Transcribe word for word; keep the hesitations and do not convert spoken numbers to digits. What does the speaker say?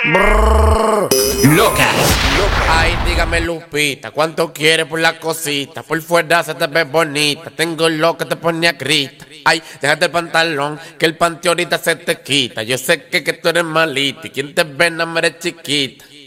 Brrr. Loca. Ay, dígame Lupita, ¿cuánto quieres por la cosita? Por fuera se te ve bonita, tengo lo que te pone a grita. Ay, déjate el pantalón, que el panty ahorita se te quita. Yo sé que, que tú eres malita y quien te ve no eres chiquita.